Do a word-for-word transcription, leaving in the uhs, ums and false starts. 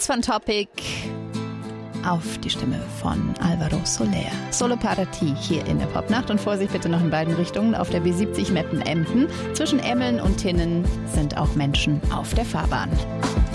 Jetzt von Topic auf die Stimme von Alvaro Soler. Solo para ti hier in der Popnacht. Und Vorsicht bitte noch in beiden Richtungen. Auf der B siebzig Meppen-Emden. Zwischen Emmeln und Tinnen sind auch Menschen auf der Fahrbahn.